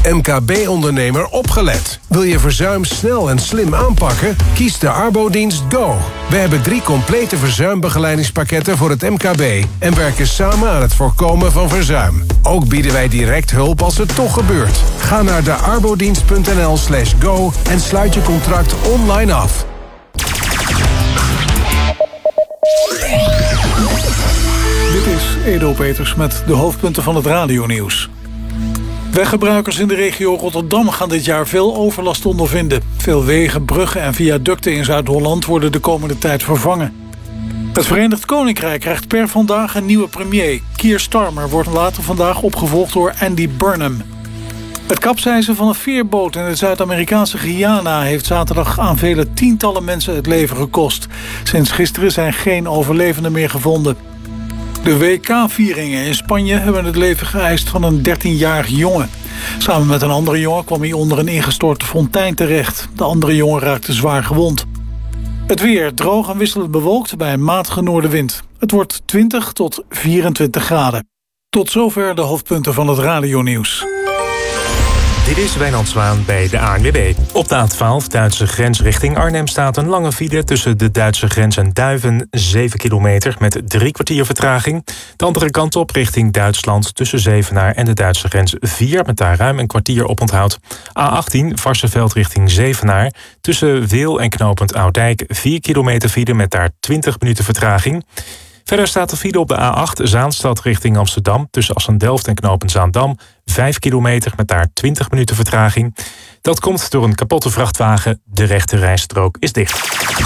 MKB-ondernemer opgelet. Wil je verzuim snel en slim aanpakken? Kies de Arbodienst Go. We hebben 3 complete verzuimbegeleidingspakketten voor het MKB... en werken samen aan het voorkomen van verzuim. Ook bieden wij direct hulp als het toch gebeurt. Ga naar de arbodienst.nl/go en sluit je contract online af. Dit is Edo Peters met de hoofdpunten van het radionieuws. Weggebruikers in de regio Rotterdam gaan dit jaar veel overlast ondervinden. Veel wegen, bruggen en viaducten in Zuid-Holland worden de komende tijd vervangen. Het Verenigd Koninkrijk krijgt per vandaag een nieuwe premier. Keir Starmer wordt later vandaag opgevolgd door Andy Burnham. Het kapseizen van een veerboot in het Zuid-Amerikaanse Guyana heeft zaterdag aan vele tientallen mensen het leven gekost. Sinds gisteren zijn geen overlevenden meer gevonden. De WK-vieringen in Spanje hebben het leven geëist van een 13-jarig jongen. Samen met een andere jongen kwam hij onder een ingestorte fontein terecht. De andere jongen raakte zwaar gewond. Het weer droog en wisselend bewolkt bij een matige noordenwind. Het wordt 20 tot 24 graden. Tot zover de hoofdpunten van het radionieuws. Dit is Wijnand Zwaan bij de ANWB. Op de A12, Duitse grens richting Arnhem, staat een lange file tussen de Duitse grens en Duiven, 7 kilometer met 3 kwartier vertraging. De andere kant op richting Duitsland tussen Zevenaar en de Duitse grens 4, met daar ruim een kwartier oponthoud. A18, Varsseveld richting Zevenaar, tussen Weel en knooppunt Oudijk, 4 kilometer file met daar 20 minuten vertraging. Verder staat de file op de A8 Zaanstad richting Amsterdam... tussen Assendelft en knooppunt Zaandam, 5 kilometer met daar 20 minuten vertraging. Dat komt door een kapotte vrachtwagen. De rechte rijstrook is dicht.